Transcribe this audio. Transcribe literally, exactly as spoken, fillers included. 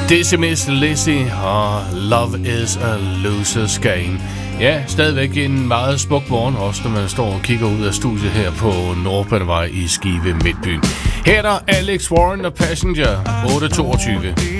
Dizzy Miss Lizzy og Love is a Loser's Game. Ja, stadigvæk en meget smuk morgen, også når man står og kigger ud af studiet her på Nordbanevej i Skive Midtbyen. Her er der Alex Warren og Passenger otte toogtyve.